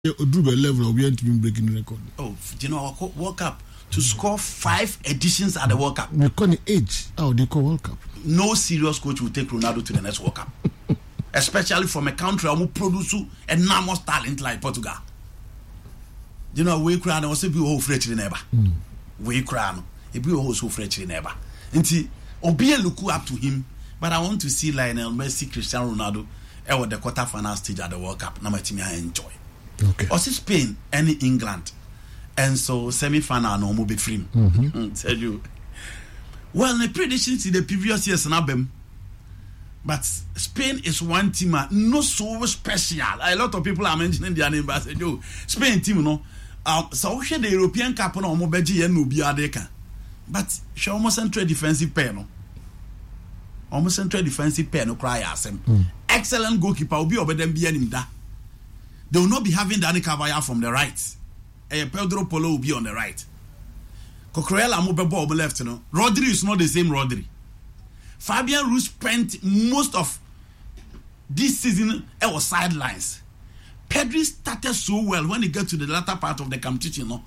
Odruba level we ain't been breaking the record. Oh, you know, World Cup to score 5 editions at the World Cup. We call it age. How they call World Cup? No serious coach will take Ronaldo to the next World Cup. Especially from a country who produce enormous talent like Portugal. You know, we crown also be whole French neighbor. We crown it be also French neighbor. Until Obia look up to him, but I want to see Lionel Messi, Cristiano Ronaldo, at the quarter-final stage at the World Cup. Now my team I enjoy. Okay. Also Spain and England, and so semi-final no more be free. Tell you. Well, the predictions in the previous years na bem, but Spain is one team not so special. A lot of people are mentioning their name, but I said, yo, Spain team no. So we the European Cup no more beji and no be adeka, but she almost central defensive pair no. Almost central defensive pair no cry asem. Excellent goalkeeper will be over them be him da. They will not be having Danny Cavaya from the right. Pedro Polo will be on the right. Cucurella Mobebo on the left. You know. Rodri is not the same Rodri. Fabian Ruiz spent most of this season at sidelines. Pedri started so well when he got to the latter part of the competition. No?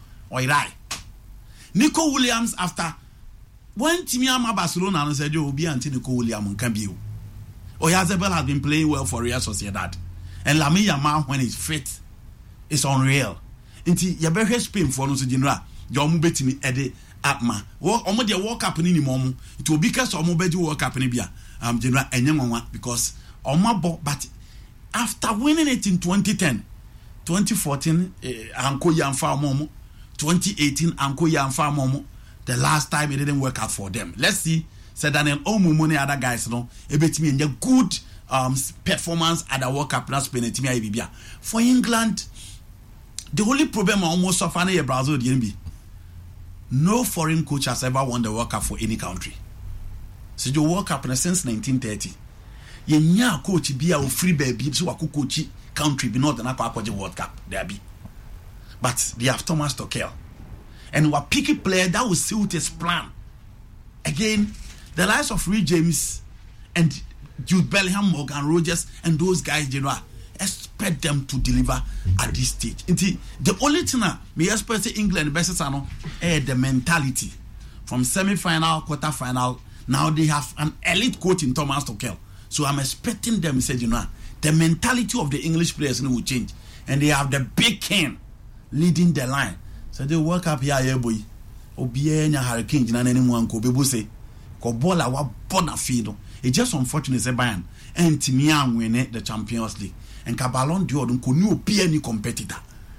Nico Williams after when Timiama Barcelona said you will be until Nico Williams can be. Oyarzabal has been playing well for Real Sociedad. And Lamine Yamal when he's fit is unreal. Inti yabehwe Spain for no so general. Your mu betimi ede apma. Wo omo de World Cup ni mom. It will be because omo beji World Cup ni bia. General enyenwa because omo but after winning it in 2010, 2014 anko yamfa momo, 2018 anko yamfa momo. The last time it didn't work out for them. Let's see. Said Daniel Omu other guys no ebetimi enye good performance at the World Cup last Spain and Timia. For England, the only problem I almost suffer in Brazil no foreign coach has ever won the World Cup for any country. So the World Cup since 1930. Yenya coach be a free baby so a coach country be not the World Cup there be. But they have Thomas Tuchel. And what picky player that will suit his plan. Again, the likes of Reece James and Jude Bellingham, Morgan Rogers, and those guys, you know, expect them to deliver at this stage. The only thing me expect England versus the mentality from semi-final, quarter-final. Now they have an elite coach in Thomas Tuchel, so I'm expecting them. Said you know, the mentality of the English players will change, and they have the big Kane leading the line. So they work up here, boy. Obienya Hurricane, jina anyone ko bebu say, ko bola wa bona field. It's just unfortunate say Bayern and Timian win the Champions League and Ballon d'Or don't new be any competitor.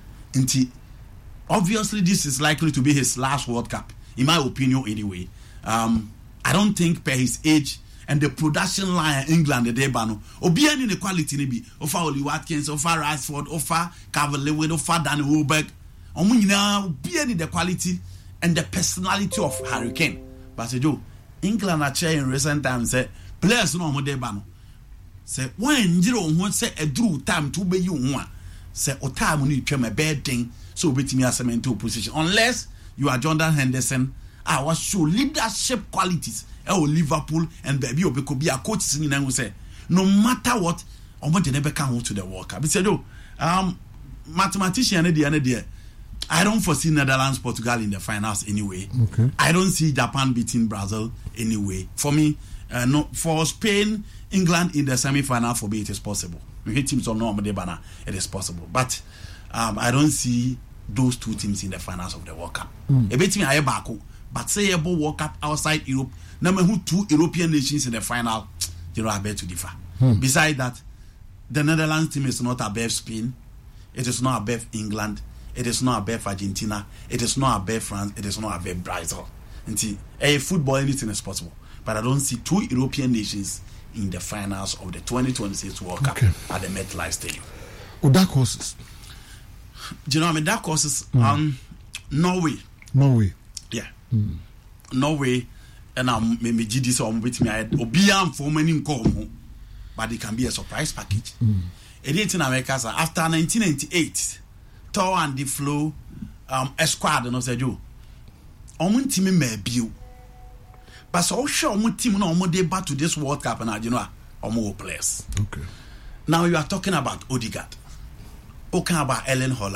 Obviously this is likely to be his last World Cup, in my opinion anyway. I don't think per his age and the production line England the debano obi any the quality ni bi offer Oli Watkins, offer Rashford, offer Calvert-Lewin, offer Danny Welbeck. Omo nyina obi any the quality and the personality of Harry Kane. But Joe, England are chair in recent times say players no mo dey ba no. Say when njiro ho say edru time to be you ho a say o time no twem a bad thing so obetimi asem into position unless you are Jordan Henderson was show leadership qualities Liverpool and baby obeko be a coach singing and say no matter what omo dey never come to the World Cup. He said mathematician there I don't foresee Netherlands, Portugal in the finals anyway. Okay. I don't see Japan beating Brazil anyway. For me, no. For Spain, England in the semi-final, for me, it is possible. We hit teams on normal banner, it is possible. But I don't see those two teams in the finals of the World Cup. A bit me I back, but say about World Cup outside Europe. Number who 2 European nations in the final, you know, I bet to differ. Besides that, the Netherlands team is not above Spain. It is not above England. It is not above Argentina. It is not above France. It is not above Brazil. And football, anything is possible. But I don't see 2 European nations in the finals of the 2026 World Cup at the MetLife Stadium. Dark horses. Do you know what I mean? Dark horses. Norway. Yeah. Norway. And I'm maybe GD so I'm with me. Obiam for many come, but it can be a surprise package. It is in America after 1998. Tour and the flow squad no say you omo team may be but so sure omo team no omo dey back to this World Cup and you know omo players. Okay. Now you are talking about Odegaard. Okay, about Ellen Holland.